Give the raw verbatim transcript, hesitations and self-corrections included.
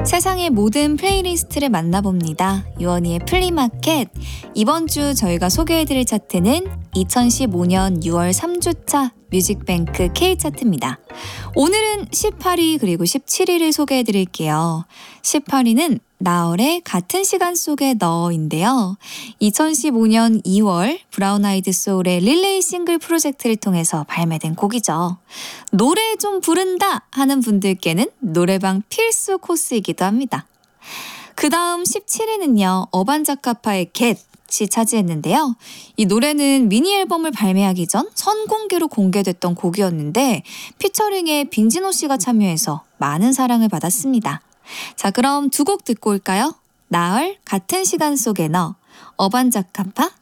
세상의 모든 플레이리스트를 만나봅니다. 유원이의 플리마켓. 이번 주 저희가 소개해드릴 차트는 이천십오 년 유월 삼 주차 뮤직뱅크 K차트입니다. 오늘은 십팔 위 그리고 십칠 위를 소개해드릴게요. 십팔 위는 나얼의 같은 시간 속에 너인데요. 이천십오 년 이월 브라운 아이드 소울의 릴레이 싱글 프로젝트를 통해서 발매된 곡이죠. 노래 좀 부른다 하는 분들께는 노래방 필수 코스이기도 합니다. 그 다음 십칠 위는요. 어반자카파의 겟이 차지했는데요. 이 노래는 미니 앨범을 발매하기 전 선공개로 공개됐던 곡이었는데 피처링에 빈지노 씨가 참여해서 많은 사랑을 받았습니다. 자, 그럼 두 곡 듣고 올까요? 나얼 같은 시간 속에 너, 어반자카파